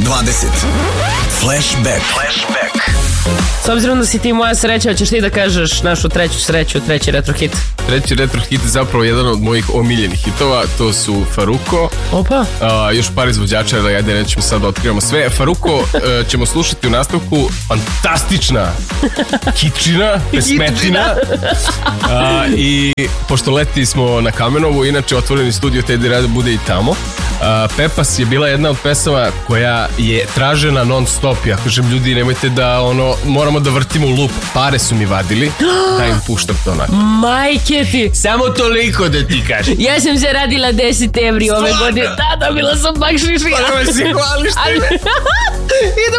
Flashback. S obzirom da si ti moja sreća, hoćeš ti da kažeš našu treću sreću, treći retro hit? Treći retro hit je zapravo jedan od mojih omiljenih hitova, to su Faruko. Opa. Još par izvođača, ali ajde nećemo sad da otkrivamo sve. Faruko ćemo slušati u nastavku, fantastična kitčina, pesmetina. I pošto leti smo na Kamenovu, inače otvoreni studio Teddy Rada bude i tamo. Pepas je bila jedna od pesama koja je tražena non stop. Ja kažem, ljudi, nemojte da moramo da vrtimo lup. Pare su mi vadili da im puštam to onako. Majke ti. Samo toliko da ti kažem. Ja sam se radila 10 evri ove godine. Da, dobila sam bakšiš. Pa da me si hvališ time.